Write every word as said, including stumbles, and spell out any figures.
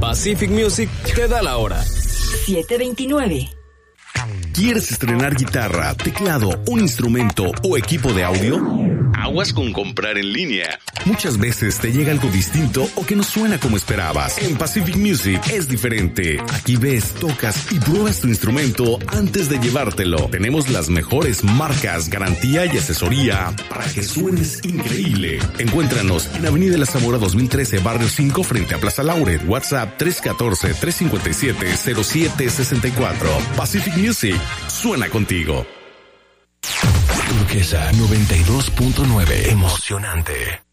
Pacific Music te da la hora. siete veintinueve. ¿Quieres estrenar guitarra, teclado, un instrumento o equipo de audio? Aguas con comprar en línea. Muchas veces te llega algo distinto o que no suena como esperabas. En Pacific Music es diferente. Aquí ves, tocas y pruebas tu instrumento antes de llevártelo. Tenemos las mejores marcas, garantía y asesoría para que suenes increíble. Encuéntranos en Avenida La Zamora dos mil trece, Barrio cinco, frente a Plaza Laurel. WhatsApp tres uno cuatro, tres cinco siete, cero siete seis cuatro. Pacific Music. Suena contigo. Turquesa noventa y dos punto nueve. Emocionante.